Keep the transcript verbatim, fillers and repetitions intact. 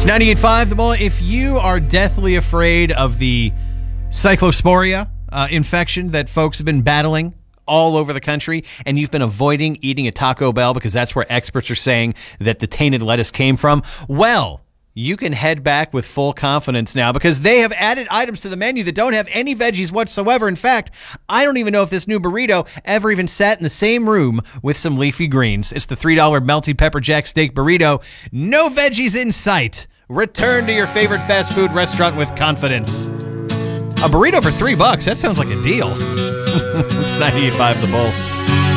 It's ninety-eight point five The Bull. If you are deathly afraid of the cyclosporia uh, infection that folks have been battling all over the country, and you've been avoiding eating at Taco Bell because that's where experts are saying that the tainted lettuce came from, well, you can head back with full confidence now because they have added items to the menu that don't have any veggies whatsoever. In fact, I don't even know if this new burrito ever even sat in the same room with some leafy greens. It's the three dollar Melty Pepper Jack Steak Burrito. No veggies in sight. Return to your favorite fast food restaurant with confidence. A burrito for three bucks. That sounds like a deal. It's ninety-eight point five The Bull.